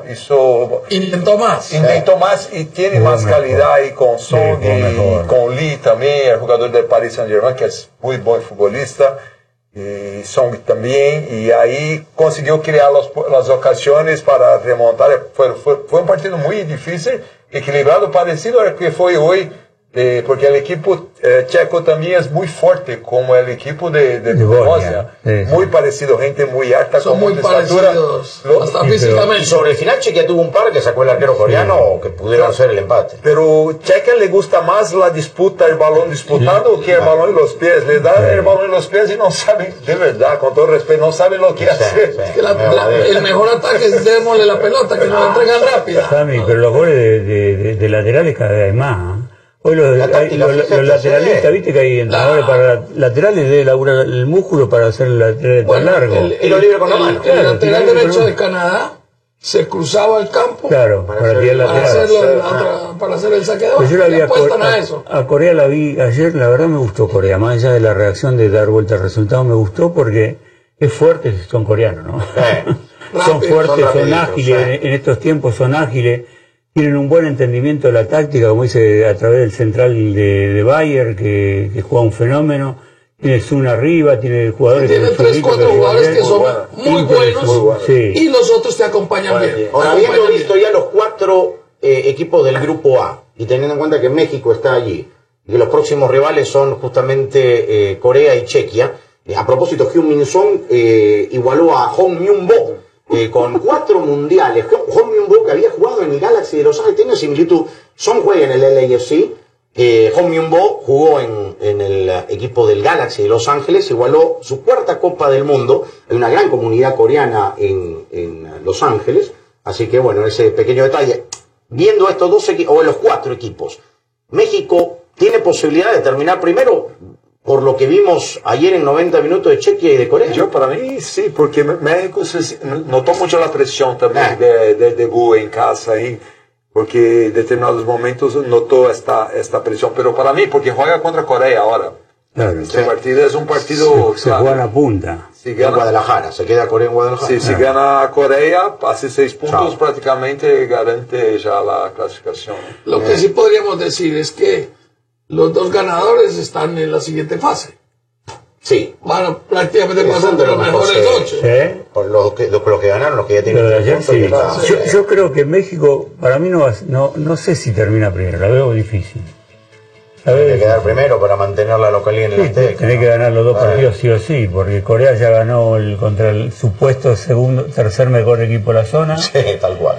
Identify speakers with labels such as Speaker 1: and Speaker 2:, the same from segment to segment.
Speaker 1: intentó más
Speaker 2: y tiene más calidad, y con Son y con Lee también, el jugador del Paris Saint-Germain, que es muy buen futbolista, y Son también, y ahí consiguió crear las ocasiones para remontar. Fue un partido muy difícil, equilibrado, parecido al que fue hoy, porque el equipo checo también es muy fuerte, como el equipo de Bosnia. Muy parecido, gente muy alta,
Speaker 1: son muy parecidos, hasta físicamente.
Speaker 3: Y sobre el final Chequia tuvo un par que sacó el arquero coreano, que pudieron hacer el empate.
Speaker 2: Pero Chequia le gusta más la disputa, el balón disputado, que el balón en los pies. Le da el balón en los pies y no saben, de verdad, con todo respeto, no saben lo que hacer.
Speaker 1: Es que el mejor ataque es démosle la pelota, que nos la entregan rápida.
Speaker 4: Sammy, pero los goles de laterales cada vez hay más. Hoy los lateralistas, viste que hay entrenadores para laterales, de laburar el músculo para hacer el lateral tan largo.
Speaker 3: Y lo libre con la mano.
Speaker 1: El lateral derecho de Canadá se cruzaba el campo para hacer el saque de banda.
Speaker 4: Yo la vi a Corea, la vi ayer, la verdad me gustó Corea, más allá de la reacción de dar vuelta al resultado, me gustó porque es fuerte, son coreanos, ¿no? Son fuertes, son ágiles, en estos tiempos son ágiles. Tienen un buen entendimiento de la táctica, como dice, a través del central de Bayern, que juega un fenómeno. Tiene Sun arriba, tiene jugadores...
Speaker 1: Tiene 3, 4 jugadores que son muy buenos, sí. Y los otros te acompañan bien.
Speaker 3: Ahora, habiendo visto ya los 4 equipos del grupo A, y teniendo en cuenta que México está allí, y que los próximos rivales son justamente Corea y Chequia, a propósito, Hyun Min Son igualó a Hong Myung-bo, con 4 mundiales. Hong Myung-bo, que había jugado en el Galaxy de Los Ángeles, tiene similitud. Son juega en el LAFC. Hong Myung-bo jugó en el equipo del Galaxy de Los Ángeles, igualó su 4ª Copa del Mundo. Hay una gran comunidad coreana en Los Ángeles. Así que bueno, ese pequeño detalle. Viendo estos 2 equipos, o los 4 equipos, México tiene posibilidad de terminar primero, por lo que vimos ayer en 90 minutos de Chequia y de Corea.
Speaker 2: Yo, para mí, sí, porque México notó mucho la presión también del debut en casa, porque en determinados momentos notó esta presión. Pero para mí, porque juega contra Corea ahora.
Speaker 4: Claro,
Speaker 2: este partido es un partido...
Speaker 4: Se juega a la punta.
Speaker 3: Si gana, en Guadalajara, se queda Corea en Guadalajara.
Speaker 2: Sí, si gana Corea, hace 6 puntos, prácticamente garante ya la clasificación.
Speaker 1: Lo que sí podríamos decir es que los 2 ganadores están en la siguiente fase.
Speaker 3: Sí.
Speaker 1: Van a prácticamente pasar de los mejores 8.
Speaker 4: ¿Sí?
Speaker 3: Por los que ganaron, los que ya tienen
Speaker 4: ayer, sí. Yo creo que México, para mí no sé si termina primero, la veo difícil.
Speaker 3: Tiene que quedar primero para mantener la localidad en el Azteca.
Speaker 4: Tiene que ganar los 2 partidos sí o sí, porque Corea ya ganó contra el supuesto tercer mejor equipo de la zona.
Speaker 3: Sí, tal cual.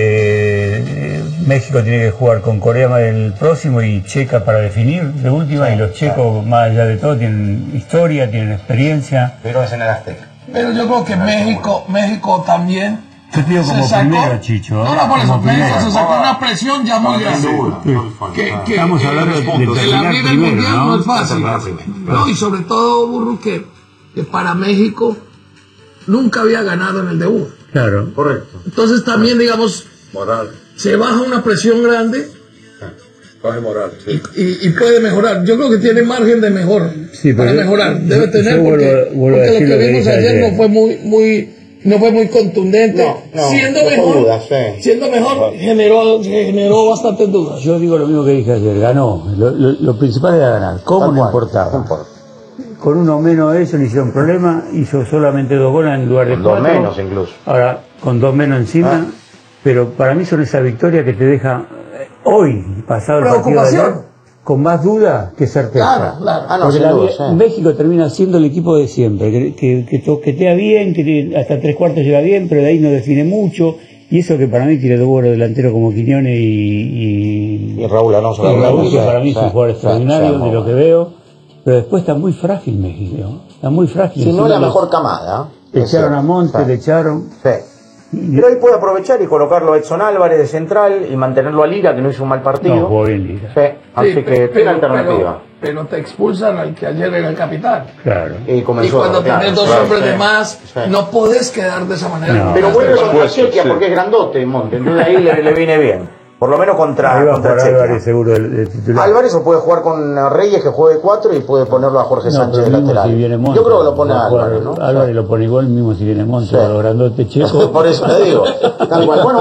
Speaker 4: México tiene que jugar con Corea el próximo y Checa para definir de última, y los checos, más allá de todo, tienen historia, tienen experiencia.
Speaker 3: Pero es en el Azteca.
Speaker 1: Pero yo creo que México también...
Speaker 4: Yo pido como primero, Chicho.
Speaker 1: No, por eso, México se sacó una presión ya muy grande.
Speaker 4: Estamos hablando de terminar
Speaker 1: el mundial
Speaker 4: ¿no?
Speaker 1: No es fácil. No, y sobre todo, Burru, que para México nunca había ganado en el debut.
Speaker 4: Claro.
Speaker 3: Correcto.
Speaker 1: Entonces también, digamos, se baja una presión grande.
Speaker 2: Baja moral, sí.
Speaker 1: Y puede mejorar. Yo creo que tiene margen de para mejorar. Debe tener, porque lo que vimos ayer no fue no fue muy contundente. Siendo mejor, generó bastantes dudas.
Speaker 4: Yo digo lo mismo que dije ayer, ganó. Lo principal era ganar. ¿Cómo no importaba? Con uno menos eso no hicieron problema, hizo solamente 2 goles en lugar de 4.
Speaker 3: 2 menos incluso.
Speaker 4: Ahora, con 2 menos encima, pero para mí son esa victoria que te deja hoy, pasado el partido de ayer, con más duda que certeza.
Speaker 1: Claro.
Speaker 4: Porque México termina siendo el equipo de siempre, que toquetea bien, que hasta 3/4 llega bien, pero de ahí no define mucho. Y eso que para mí tiene 2 buenos delanteros como Quiñones y
Speaker 3: Raúl Alonso.
Speaker 4: Raúl, que para mí es un jugador extraordinario de lo que veo. Pero después está muy frágil México. Está muy frágil.
Speaker 3: Si no es la mejor camada.
Speaker 4: Le echaron a Montes, le echaron...
Speaker 3: Pero ahí puede aprovechar y colocarlo a Edson Álvarez de central y mantenerlo a Lira, que no hizo un mal partido.
Speaker 4: No, jugó bien Lira.
Speaker 3: Así que tiene alternativa.
Speaker 1: Pero te expulsan al que ayer era el capitán.
Speaker 4: Claro.
Speaker 1: Y cuando tenés 2 hombres de más, no podés quedar de esa manera.
Speaker 3: No, pero vuelve contra Chequia porque es grandote, Monte. Entonces ahí le viene bien. Por lo menos contra
Speaker 4: Álvarez seguro de titular.
Speaker 3: Álvarez o puede jugar con Reyes, que juegue 4, y puede ponerlo a Jorge Sánchez de lateral.
Speaker 4: Si viene Monte,
Speaker 3: yo creo que lo pone a Álvarez, ¿no?
Speaker 4: Álvarez lo pone igual mismo si viene Monte, los grandotes checos.
Speaker 3: Por eso te digo. Tal cual. Bueno,